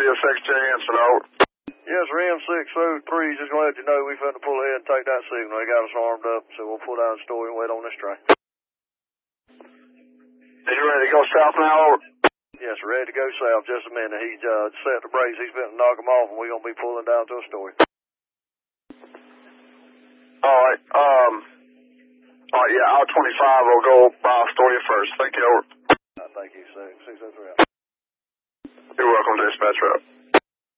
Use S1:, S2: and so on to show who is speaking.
S1: Radio Secretary Hanson, over.
S2: Yes, RM603, just gonna let you know we finna pull ahead and take that signal. They got us armed up, so we'll pull down the story and wait on this train.
S1: Are you ready to go south now, over?
S2: Yes, ready to go south. Just a minute. He's set the brakes. He's finna knock them off, and we're gonna be pulling down to a story.
S1: Alright, yeah, R25 will go by Astoria first. Thank you, over.
S2: Thank you, 603.
S1: You're welcome, dispatch rep.